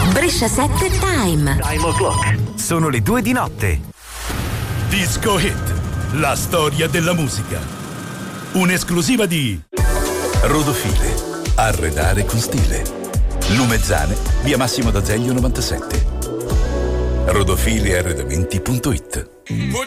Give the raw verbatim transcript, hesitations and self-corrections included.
Brescia sette Time. Time o'clock. Sono le due di notte. Disco Hit, la storia della musica. Un'esclusiva di Rodofile, arredare con stile. Lumezzane, via Massimo d'Azeglio novantasette. rodofile arredamenti punto it.